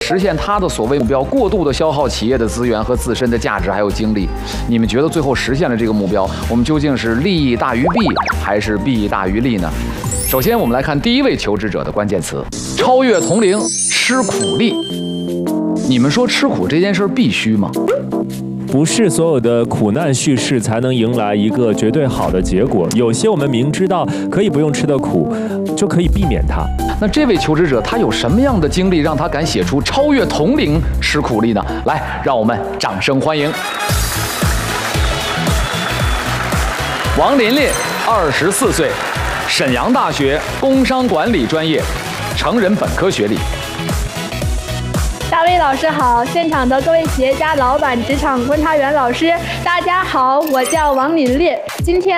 实现他的所谓目标，过度的消耗企业的资源和自身的价值还有精力。你们觉得最后实现了这个目标，我们究竟是利益大于弊，还是弊大于利呢？首先，我们来看第一位求职者的关键词：超越同龄，吃苦力。你们说吃苦这件事必须吗？ 不是所有的苦难叙事才能迎来一个绝对好的结果，有些我们明知道可以不用吃的苦，就可以避免它。 那这位求职者他有什么样的经历，让他敢写出超越同龄吃苦力呢？来，让我们掌声欢迎王琳琳，24岁，沈阳大学工商管理专业，成人本科学历。 大卫老师好，现场的各位企业家、老板、职场观察员老师，大家好，我叫王琳琳，今天